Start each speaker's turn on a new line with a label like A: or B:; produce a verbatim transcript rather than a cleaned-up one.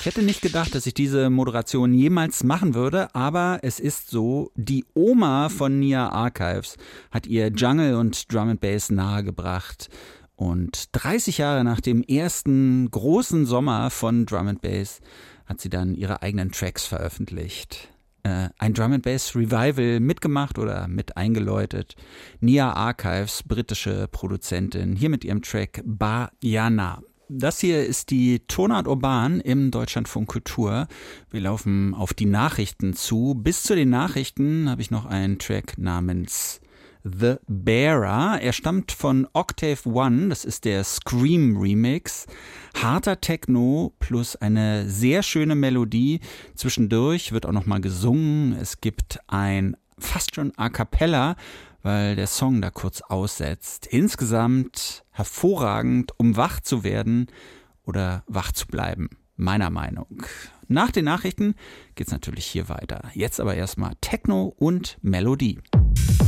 A: hätte nicht gedacht, dass ich diese Moderation jemals machen würde, aber es ist so, die Oma von Nia Archives hat ihr Jungle und Drum and Bass nahegebracht. Und dreißig Jahre nach dem ersten großen Sommer von Drum and Bass hat sie dann ihre eigenen Tracks veröffentlicht. Äh, ein Drum and Bass Revival mitgemacht oder mit eingeläutet. Nia Archives, britische Produzentin, hier mit ihrem Track Bajana. Das hier ist die Tonart Urban im Deutschlandfunk Kultur. Wir laufen auf die Nachrichten zu. Bis zu den Nachrichten habe ich noch einen Track namens The Bearer. Er stammt von Octave One, das ist der Scream Remix. Harter Techno plus eine sehr schöne Melodie. Zwischendurch wird auch nochmal gesungen. Es gibt ein fast schon A Cappella, weil der Song da kurz aussetzt. Insgesamt hervorragend, um wach zu werden oder wach zu bleiben, meiner Meinung. Nach den Nachrichten geht's natürlich hier weiter. Jetzt aber erstmal Techno und Melodie.